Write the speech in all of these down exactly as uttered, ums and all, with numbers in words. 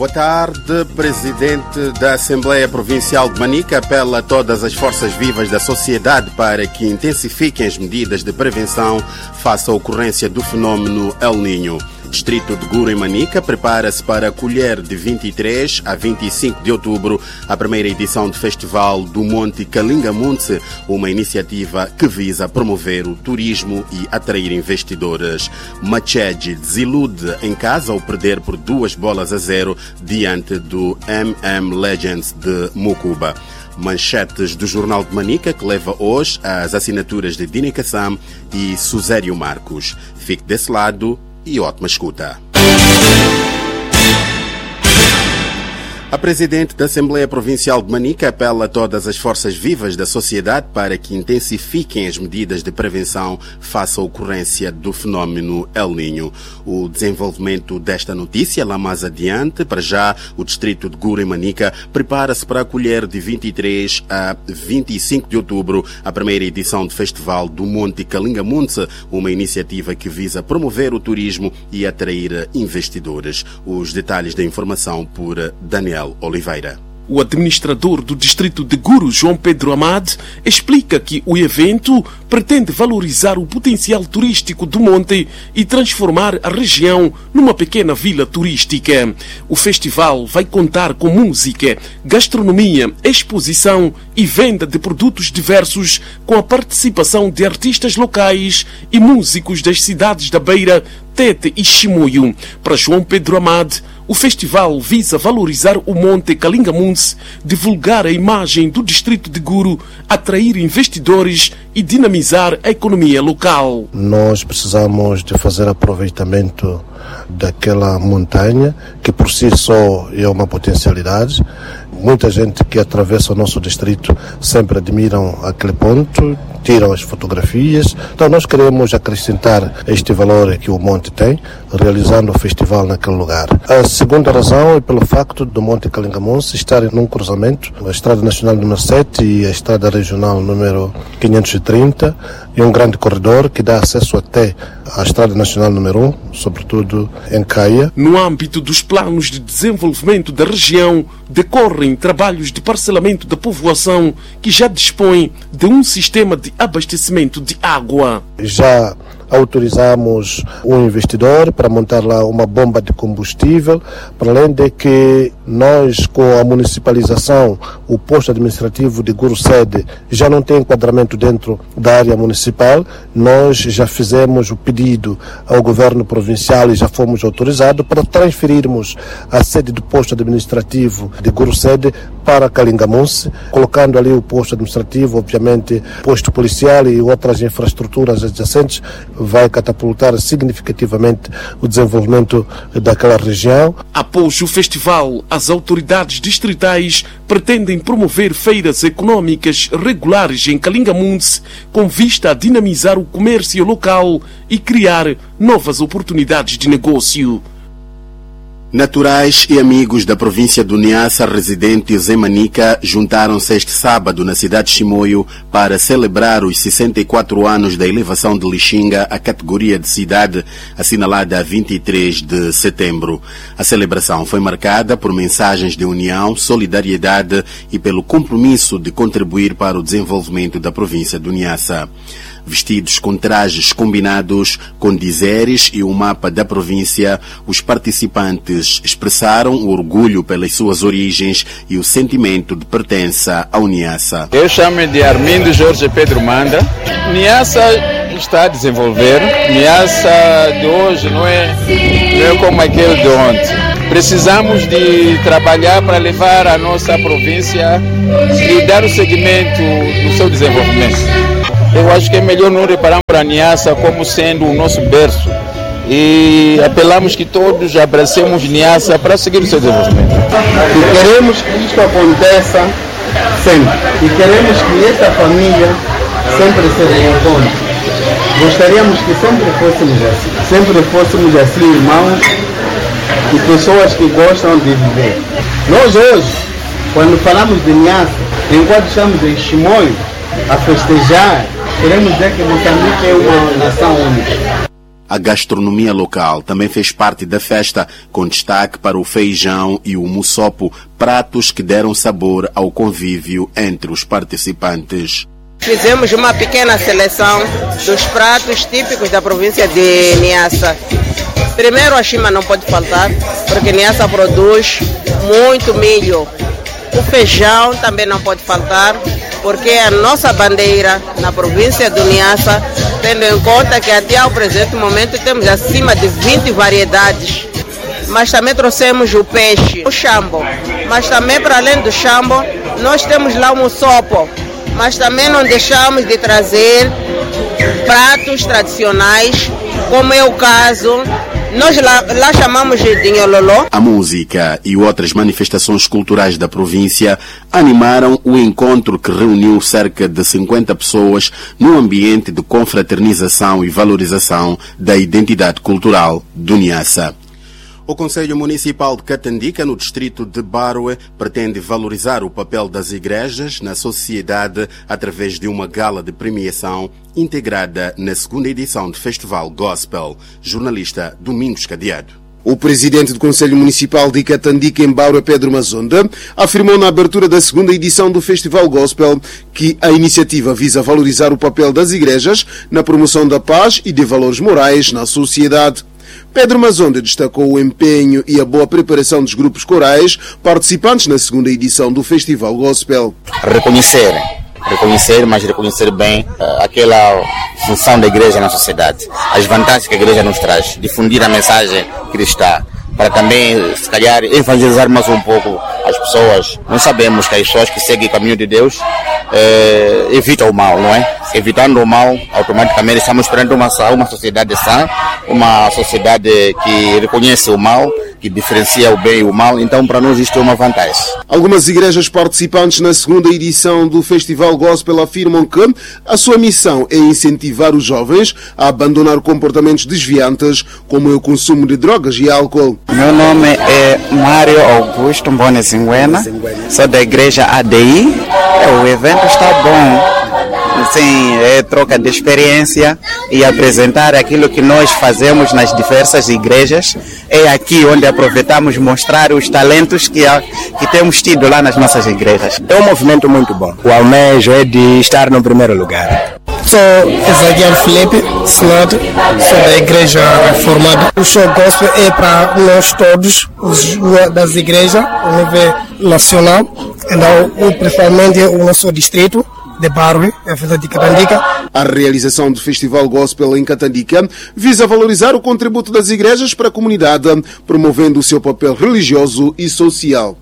Boa tarde. Presidente da Assembleia Provincial de Manica apela a todas as forças vivas da sociedade para que intensifiquem as medidas de prevenção face à ocorrência do fenómeno El Niño. Distrito de Guru e Manica prepara-se para acolher de vinte e três a vinte e cinco de outubro a primeira edição do Festival do Monte Kalinga-Muntse, uma iniciativa que visa promover o turismo e atrair investidores. Machedi desilude em casa ao perder por duas bolas a zero diante do M M Legends de Mucuba. Manchetes do Jornal de Manica, que leva hoje as assinaturas de Dini Kassam e Susério Marcos. Fique desse lado e ótima escuta. A Presidente da Assembleia Provincial de Manica apela a todas as forças vivas da sociedade para que intensifiquem as medidas de prevenção face à ocorrência do fenómeno El Niño. O desenvolvimento desta notícia lá mais adiante, para já, o Distrito de Guru e Manica prepara-se para acolher de vinte e três a vinte e cinco de outubro a primeira edição do Festival do Monte Kalinga-Muntse, uma iniciativa que visa promover o turismo e atrair investidores. Os detalhes da informação por Daniel Oliveira. O administrador do distrito de Guru, João Pedro Amade, explica que o evento pretende valorizar o potencial turístico do monte e transformar a região numa pequena vila turística. O festival vai contar com música, gastronomia, exposição e venda de produtos diversos, com a participação de artistas locais e músicos das cidades da Beira, Tete e Chimoio. Para João Pedro Amade, o festival visa valorizar o Monte Kalinga-Muntse, divulgar a imagem do distrito de Guru, atrair investidores e dinamizar a economia local. Nós precisamos de fazer aproveitamento daquela montanha, que por si só é uma potencialidade. Muita gente que atravessa o nosso distrito sempre admiram aquele ponto, tiram as fotografias. Então nós queremos acrescentar este valor que o monte tem, realizando o festival naquele lugar. A segunda razão é pelo facto do Monte Kalinga-Muntse estar num cruzamento, a Estrada Nacional número sete e a Estrada Regional número quinhentos e trinta, e um grande corredor que dá acesso até à Estrada Nacional número um, sobretudo em Caia. No âmbito dos planos de desenvolvimento da região, decorrem trabalhos de parcelamento da povoação que já dispõe de um sistema de abastecimento de água. Já autorizamos um investidor para montar lá uma bomba de combustível, para além de que nós, com a municipalização, o posto administrativo de Guru Sede já não tem enquadramento dentro da área municipal. Nós já fizemos o pedido ao governo provincial e já fomos autorizados para transferirmos a sede do posto administrativo de Guru Sede para Kalinga-Muntse, colocando ali o posto administrativo, obviamente, posto policial e outras infraestruturas adjacentes, vai catapultar significativamente o desenvolvimento daquela região. Após o festival, as autoridades distritais pretendem promover feiras econômicas regulares em Kalinga-Muntse, com vista a dinamizar o comércio local e criar novas oportunidades de negócio. Naturais e amigos da província do Niassa, residentes em Manica, juntaram-se este sábado na cidade de Chimoio para celebrar os sessenta e quatro anos da elevação de Lixinga à categoria de cidade, assinalada a vinte e três de setembro. A celebração foi marcada por mensagens de união, solidariedade e pelo compromisso de contribuir para o desenvolvimento da província do Niassa. Vestidos com trajes combinados, com dizeres e um mapa da província, os participantes expressaram o orgulho pelas suas origens e o sentimento de pertença ao Niassa. Eu chamo de Armindo Jorge Pedro Manda. Niassa está a desenvolver. Niassa de hoje não é, não é como aquele de ontem. Precisamos de trabalhar para levar a nossa província e dar o seguimento do seu desenvolvimento. Eu acho que é melhor não reparar para a Niassa como sendo o nosso berço e apelamos que todos abracemos Niassa para seguir o seu desenvolvimento. E queremos que isto aconteça sempre. E queremos que esta família sempre se reencontre. Gostaríamos que sempre fôssemos assim. Sempre fôssemos assim, irmãos e pessoas que gostam de viver. Nós hoje, quando falamos de Niassa, enquanto estamos em Chimoio a festejar, queremos dizer que Moçambique é uma nação única. A gastronomia local também fez parte da festa, com destaque para o feijão e o mussopo, pratos que deram sabor ao convívio entre os participantes. Fizemos uma pequena seleção dos pratos típicos da província de Niassa. Primeiro, a chima não pode faltar, porque Niassa produz muito milho. O feijão também não pode faltar, porque a nossa bandeira na província do Niassa, tendo em conta que até ao presente momento temos acima de vinte variedades. Mas também trouxemos o peixe, o chambo. Mas também, para além do chambo, nós temos lá o mussopo. Mas também não deixamos de trazer pratos tradicionais, como é o caso, nós lá, lá chamamos de dinhololó. A música e outras manifestações culturais da província animaram o encontro que reuniu cerca de cinquenta pessoas num ambiente de confraternização e valorização da identidade cultural do Niassa. O Conselho Municipal de Catandica, no distrito de Barue, pretende valorizar o papel das igrejas na sociedade através de uma gala de premiação integrada na segunda edição do Festival Gospel. Jornalista Domingos Cadeado. O presidente do Conselho Municipal de Catandica, em Barue, Pedro Mazonda, afirmou na abertura da segunda edição do Festival Gospel que a iniciativa visa valorizar o papel das igrejas na promoção da paz e de valores morais na sociedade. Pedro Mazonda destacou o empenho e a boa preparação dos grupos corais participantes na segunda edição do Festival Gospel. Reconhecer, reconhecer, mas reconhecer bem uh, aquela função da igreja na sociedade, as vantagens que a igreja nos traz, difundir a mensagem cristã, para também, se calhar, evangelizar mais um pouco as pessoas. Nós sabemos que as pessoas que seguem o caminho de Deus eh, evitam o mal, não é? Evitando o mal, automaticamente estamos perante uma, uma sociedade sã, uma sociedade que reconhece o mal, que diferencia o bem e o mal, então para nós isto é uma vantagem. Algumas igrejas participantes na segunda edição do Festival Gospel afirmam que a sua missão é incentivar os jovens a abandonar comportamentos desviantes, como é o consumo de drogas e álcool. Meu nome é Mário Augusto Mbone Zinguena, sou da igreja A D I. O evento está bom. Sim, é troca de experiência e apresentar aquilo que nós fazemos nas diversas igrejas. É aqui onde aproveitamos mostrar os talentos que, que temos tido lá nas nossas igrejas. É um movimento muito bom. O almejo é de estar no primeiro lugar. Sou Ezequiel Felipe Senado, sou da igreja reformada. O show gospel é para nós todos, os das igrejas, a nível nacional, então, principalmente o nosso distrito de Barue, a vila de Catandica. A realização do Festival Gospel em Catandica visa valorizar o contributo das igrejas para a comunidade, promovendo o seu papel religioso e social.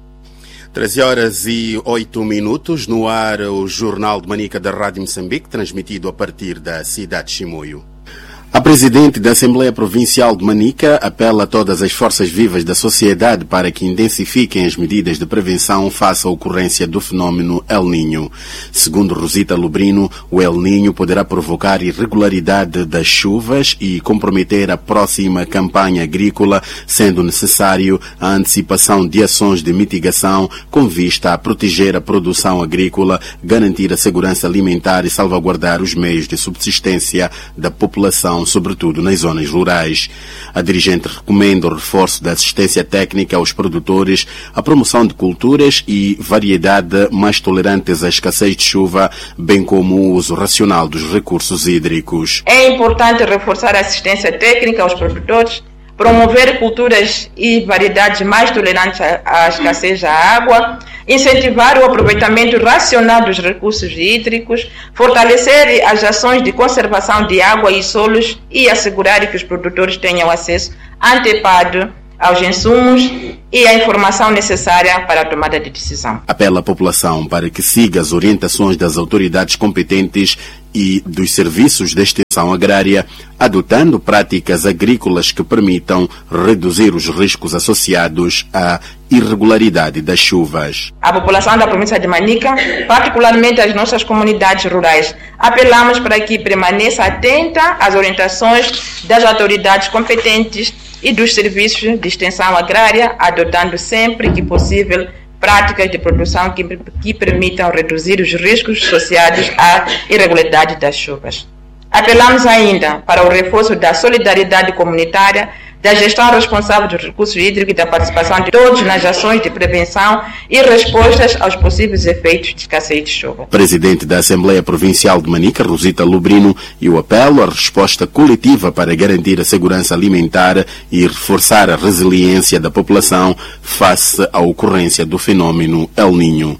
treze horas e oito minutos, no ar o Jornal de Manica da Rádio Moçambique, transmitido a partir da cidade de Chimoio. A presidente da Assembleia Provincial de Manica apela a todas as forças vivas da sociedade para que intensifiquem as medidas de prevenção face à ocorrência do fenómeno El Niño. Segundo Rosita Lubrino, o El Niño poderá provocar irregularidade das chuvas e comprometer a próxima campanha agrícola, sendo necessário a antecipação de ações de mitigação com vista a proteger a produção agrícola, garantir a segurança alimentar e salvaguardar os meios de subsistência da população, sobretudo nas zonas rurais. A dirigente recomenda o reforço da assistência técnica aos produtores, a promoção de culturas e variedade mais tolerantes à escassez de chuva, bem como o uso racional dos recursos hídricos. É importante reforçar a assistência técnica aos produtores, promover culturas e variedades mais tolerantes à escassez da água, incentivar o aproveitamento racional dos recursos hídricos, fortalecer as ações de conservação de água e solos e assegurar que os produtores tenham acesso antecipado aos insumos e à informação necessária para a tomada de decisão. Apela à população para que siga as orientações das autoridades competentes e dos serviços de extensão agrária, adotando práticas agrícolas que permitam reduzir os riscos associados à irregularidade das chuvas. A população da província de Manica, particularmente as nossas comunidades rurais, apelamos para que permaneça atenta às orientações das autoridades competentes e dos serviços de extensão agrária, adotando sempre que possível práticas de produção que, que permitam reduzir os riscos associados à irregularidade das chuvas. Apelamos ainda para o reforço da solidariedade comunitária, da gestão responsável dos recursos hídricos e da participação de todos nas ações de prevenção e respostas aos possíveis efeitos de escassez de chuva. Presidente da Assembleia Provincial de Manica, Rosita Lubrino, e o apelo à resposta coletiva para garantir a segurança alimentar e reforçar a resiliência da população face à ocorrência do fenômeno El Niño.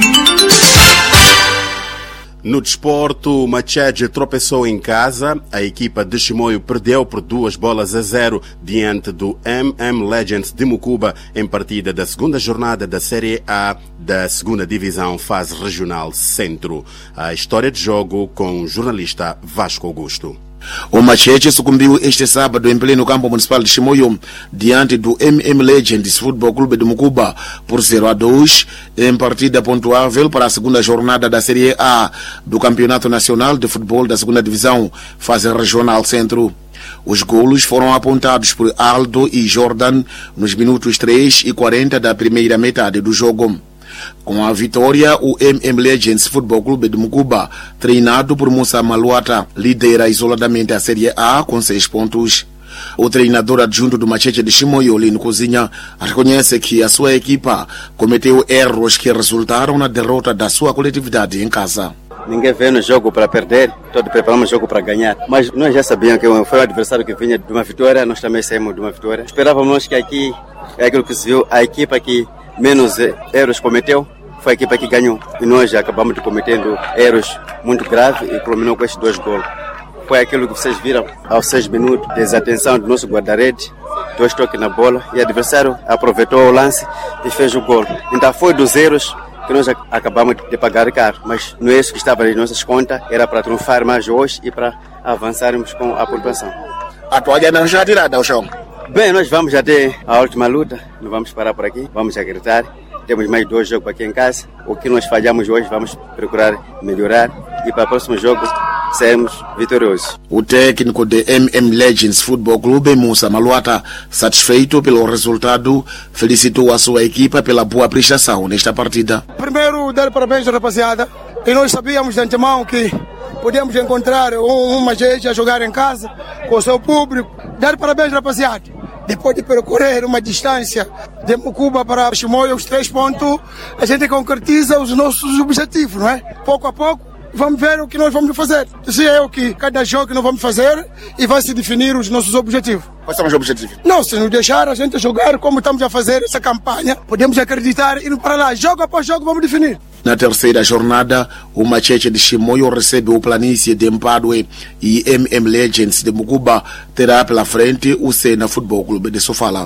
No desporto, o Machete tropeçou em casa. A equipa de Chimoio perdeu por duas bolas a zero diante do M M Legends de Mucuba em partida da segunda jornada da Série A da segunda Divisão Fase Regional Centro. A história de jogo com o jornalista Vasco Augusto. O Machete sucumbiu este sábado em pleno campo municipal de Chimoio diante do M M Legends Futebol Clube de Mucuba por zero a dois em partida pontuável para a segunda jornada da Série A do Campeonato Nacional de Futebol da segunda Divisão Fase Regional Centro. Os golos foram apontados por Aldo e Jordan nos minutos três e quarenta da primeira metade do jogo. Com a vitória, o M M Legends Futebol Clube de Mucuba, treinado por Musa Maluata, lidera isoladamente a Série A com seis pontos. O treinador adjunto do Machete de Chimoio, Lino Cozinha, reconhece que a sua equipa cometeu erros que resultaram na derrota da sua coletividade em casa. Ninguém veio no jogo para perder, todos preparamos o jogo para ganhar. Mas nós já sabíamos que foi um adversário que vinha de uma vitória, nós também saímos de uma vitória. Esperávamos que aqui, é aquilo que se viu, a equipa que menos erros cometeu foi a equipa que ganhou. E nós já acabamos de cometendo erros muito graves e culminou com esses dois gols. Foi aquilo que vocês viram aos seis minutos, desatenção do nosso guarda-rede, dois toques na bola e o adversário aproveitou o lance e fez o gol. Então foi dos erros que nós acabamos de pagar caro, mas não é isso que estava nas nossas contas, era para triunfar mais hoje e para avançarmos com a pontuação. A toalha não já tirada ao chão? Bem, nós vamos até a última luta, não vamos parar por aqui, vamos acreditar. Temos mais dois jogos aqui em casa. O que nós falhamos hoje, vamos procurar melhorar e para o próximo jogo sermos vitoriosos. O técnico de M M Legends Futebol Clube, Musa Maluata, satisfeito pelo resultado, felicitou a sua equipa pela boa prestação nesta partida. Primeiro, dar parabéns à rapaziada. E nós sabíamos de antemão que podíamos encontrar um, uma gente a jogar em casa com o seu público. Dar parabéns, rapaziada. Depois de percorrer uma distância de Mucuba para Chimoio, os três pontos, a gente concretiza os nossos objetivos, não é? Pouco a pouco, vamos ver o que nós vamos fazer. Isso é o que cada jogo que nós vamos fazer e vai se definir os nossos objetivos. Quais são os objetivos? Não, se nos deixar a gente jogar como estamos a fazer essa campanha, podemos acreditar e ir para lá. Jogo após jogo vamos definir. Na terceira jornada, o Machete de Chimoio recebe o Planície de Mpadue e M M Legends de Mucuba terá pela frente o Sena Futebol Clube de Sofala.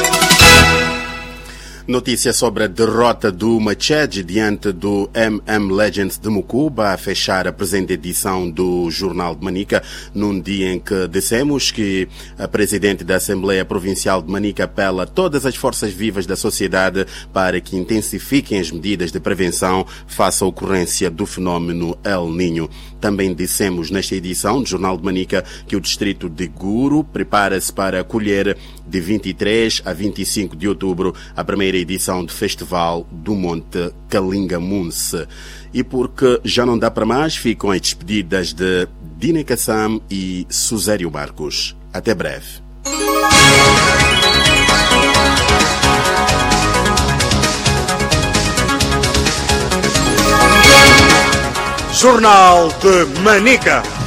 Notícia sobre a derrota do Machete diante do M M Legends de Mucuba a fechar a presente edição do Jornal de Manica, num dia em que dissemos que a Presidente da Assembleia Provincial de Manica apela a todas as forças vivas da sociedade para que intensifiquem as medidas de prevenção face à ocorrência do fenômeno El Niño. Também dissemos nesta edição do Jornal de Manica que o distrito de Guru prepara-se para acolher de vinte e três a vinte e cinco de outubro a primeira edição do Festival do Monte Kalingamunse. E porque já não dá para mais, ficam as despedidas de Dine Kassam e Susério Marcos. Até breve. Jornal de Manica.